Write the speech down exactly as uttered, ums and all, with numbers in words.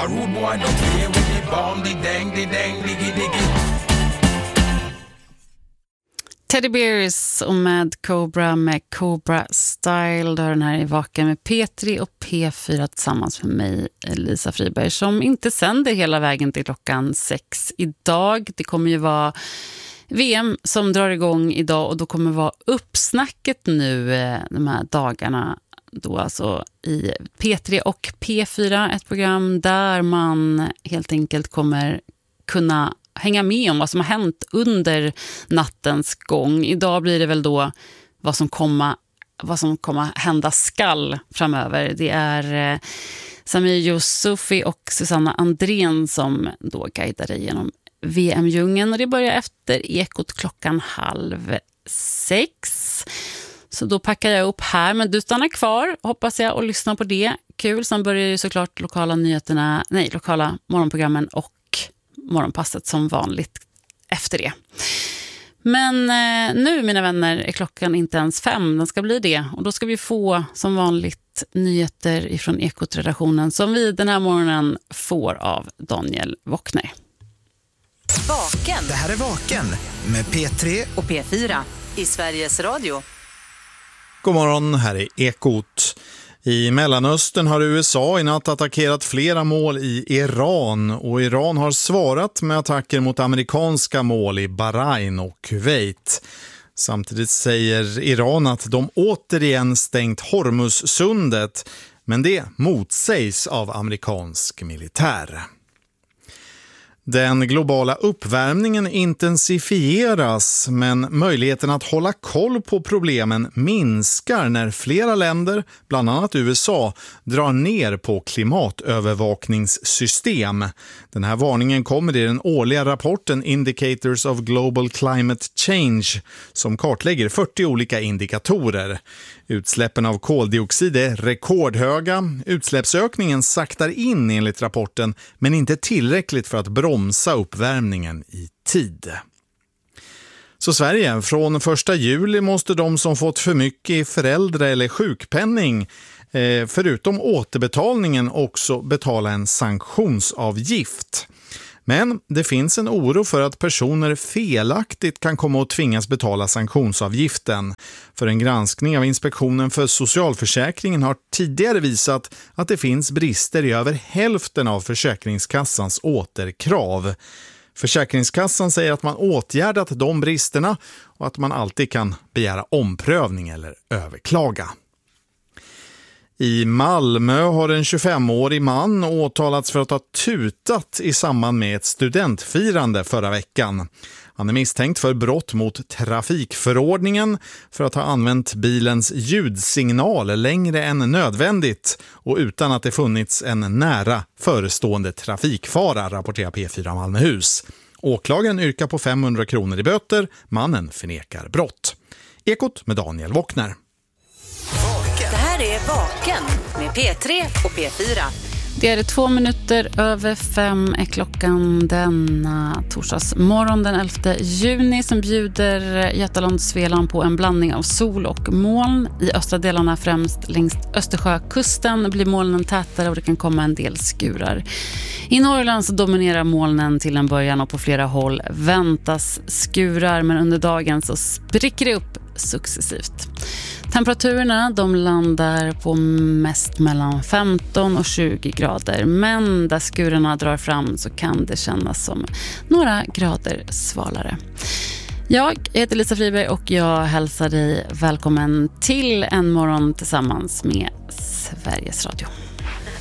A rude boy don't play with the bomb, the dang, the dang, diggy, diggy. Teddy Bears och med Cobra med Cobra Style. Då den här i Vaken med P tre och P fyra tillsammans med mig, Lisa Friberg, som inte sänder hela vägen till klockan sex idag. Det kommer ju vara V M som drar igång idag och då kommer vara uppsnacket nu de här dagarna. Då alltså i P tre och P fyra, ett program där man helt enkelt kommer kunna hänga med om vad som har hänt under nattens gång. Idag blir det väl då vad som kommer vad som kommer hända skall framöver. Det är eh, Samir Yusufi och Susanna Andrén som då guidar dig genom V M-djungeln och det börjar efter Ekot klockan halv sex. Så då packar jag upp här, men du stannar kvar hoppas jag och lyssnar på det. Kul, sen börjar ju såklart lokala nyheterna, nej, lokala morgonprogrammen och morgonpasset som vanligt efter det. Men eh, nu mina vänner är klockan inte ens fem, den ska bli det. Och då ska vi få som vanligt nyheter ifrån Ekot-redaktionen som vi den här morgonen får av Daniel Wockner. Vaken. Det här är Vaken med P tre och P fyra i Sveriges Radio. God morgon, här är Ekot. I Mellanöstern har U S A i natt attackerat flera mål i Iran och Iran har svarat med attacker mot amerikanska mål i Bahrain och Kuwait. Samtidigt säger Iran att de återigen stängt Hormuzsundet, men det motsägs av amerikansk militär. Den globala uppvärmningen intensifieras, men möjligheten att hålla koll på problemen minskar när flera länder, bland annat U S A, drar ner på klimatövervakningssystem. Den här varningen kommer i den årliga rapporten Indicators of Global Climate Change som kartlägger fyrtio olika indikatorer. Utsläppen av koldioxid är rekordhöga. Utsläppsökningen saktar in enligt rapporten, men inte tillräckligt för att bromsa uppvärmningen i tid. Så Sverige, från första juli måste de som fått för mycket i föräldra- eller sjukpenning eh, förutom återbetalningen också betala en sanktionsavgift. Men det finns en oro för att personer felaktigt kan komma att tvingas betala sanktionsavgiften. För en granskning av Inspektionen för socialförsäkringen har tidigare visat att det finns brister i över hälften av Försäkringskassans återkrav. Försäkringskassan säger att man åtgärdat de bristerna och att man alltid kan begära omprövning eller överklaga. I Malmö har en tjugofemårig man åtalats för att ha tutat i samband med ett studentfirande förra veckan. Han är misstänkt för brott mot trafikförordningen för att ha använt bilens ljudsignal längre än nödvändigt och utan att det funnits en nära förestående trafikfara, rapporterar P fyra Malmöhus. Åklagaren yrkar på femhundra kronor i böter, mannen förnekar brott. Ekot med Daniel Wockner. Det här är Vaken med P tre och P fyra. Det är två minuter över fem är klockan denna torsdagsmorgon den elfte juni som bjuder Götaland och Svealand på en blandning av sol och moln. I östra delarna främst längs Östersjökusten blir molnen tätare och det kan komma en del skurar. I Norrland så dominerar molnen till en början och på flera håll väntas skurar, men under dagen så spricker det upp successivt. Temperaturerna de landar på mest mellan femton och tjugo grader, men där skurarna drar fram så kan det kännas som några grader svalare. Jag heter Lisa Friberg och jag hälsar dig välkommen till en morgon tillsammans med Sveriges Radio.